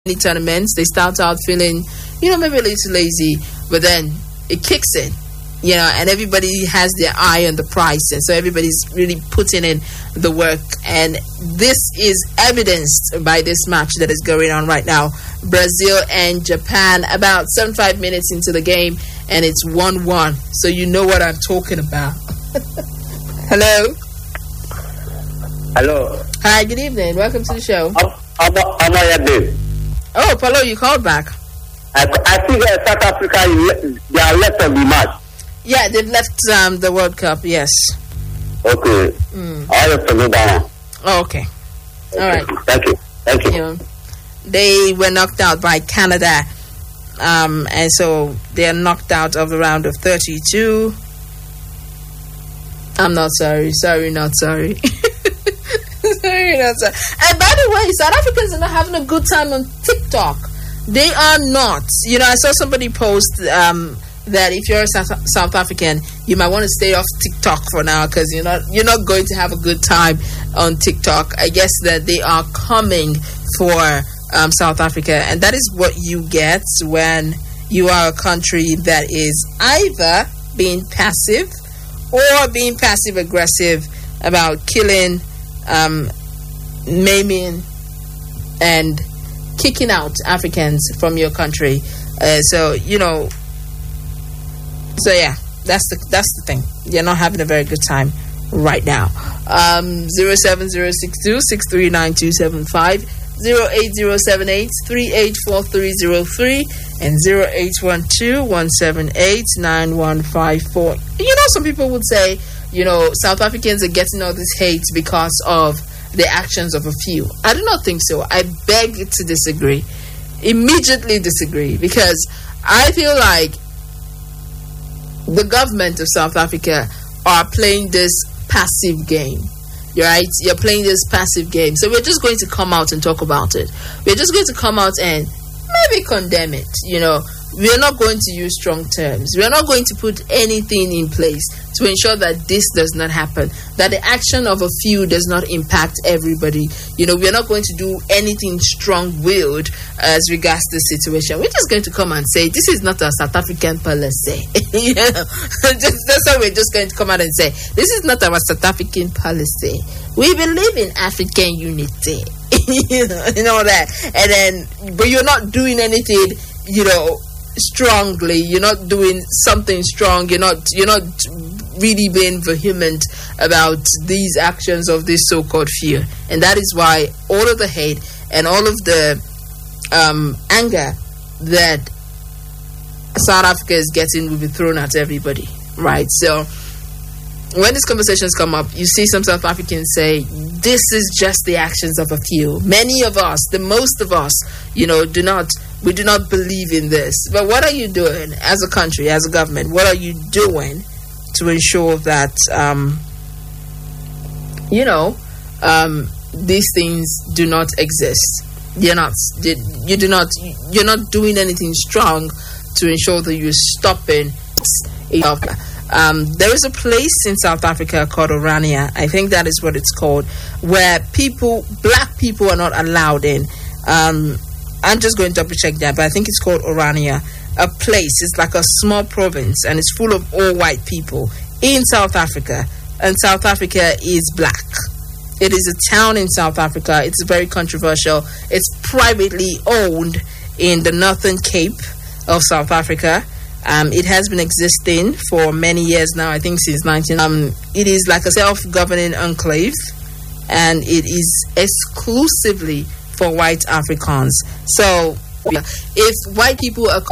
tournaments, they start out feeling, maybe a little lazy, but then it kicks in, and everybody has their eye on the prize, and so everybody's really putting in the work. And this is evidenced by this match that is going on right now, Brazil and Japan, about 75 minutes into the game, and it's 1-1. So you know what I'm talking about. Hello. Hello. Hi, good evening. Welcome to the show. Oh, Paulo, you called back. I think South Africa, they are left of the match. Yeah, they've left the World Cup, yes. Okay. I have to know that one. Oh, okay. All right. Thank you. They were knocked out by Canada, and so they are knocked out of the round of 32. I'm not sorry. Sorry, not sorry. Sorry, not sorry. And by the way, South Africans are not having a good time on TikTok. They are not. I saw somebody post that if you're a South African, you might want to stay off TikTok for now because you're not going to have a good time on TikTok. I guess that they are coming for South Africa, and that is what you get when you are a country that is either being passive or being passive aggressive about killing, maiming, and kicking out Africans from your country. So yeah, that's the thing. You're not having a very good time right now. 07062639275, 08078384303, and 0812178954. Some people would say, South Africans are getting all this hate because of the actions of a few. I do not think so. I beg to disagree. Immediately disagree, because I feel like the government of South Africa are playing this passive game. You're right? You're playing this passive game. So we're just going to come out and talk about it. We're just going to come out and maybe condemn it. We're not going to use strong terms. We're not going to put anything in place to ensure that this does not happen, that the action of a few does not impact everybody. We're not going to do anything strong-willed as regards this situation. We're just going to come and say, this is not a South African policy. That's how we're just going to come out and say, this is not our South African policy. We believe in African unity. That. And then, but you're not doing anything, strongly. You're not doing something strong. You're not really being vehement about these actions of this so-called fear. And that is why all of the hate and all of the anger that South Africa is getting will be thrown at everybody, right? So when these conversations come up, you see some South Africans say, this is just the actions of a few. Many of us, the most of us, we do not believe in this. But what are you doing as a country, as a government? What are you doing to ensure that, these things do not exist? You're not doing anything strong to ensure that you're stopping. There is a place in South Africa called Orania. I think that is what it's called, where black people are not allowed in. I'm just going to double check that, but I think it's called Orania. A place, it's like a small province, and it's full of all white people in South Africa. And South Africa is black. It is a town in South Africa. It's very controversial. It's privately owned in the Northern Cape of South Africa. It has been existing for many years now, I think since 19. It is like a self-governing enclave, and it is exclusively for white Africans. So, if white people are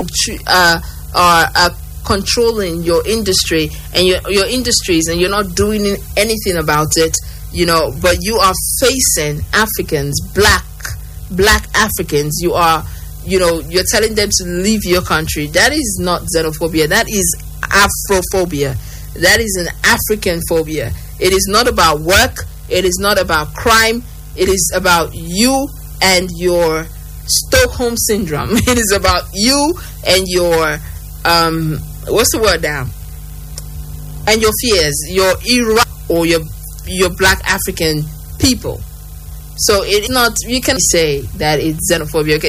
controlling your industry and your industries, and you're not doing anything about it, but you are facing Africans, black Africans, you're telling them to leave your country. That is not xenophobia. That is Afrophobia. That is an African phobia. It is not about work. It is not about crime. It is about you and your Stockholm syndrome. It is about you and your what's the word now? And your fears, your or your black African people. So it's not, you can say that it's xenophobia. Okay,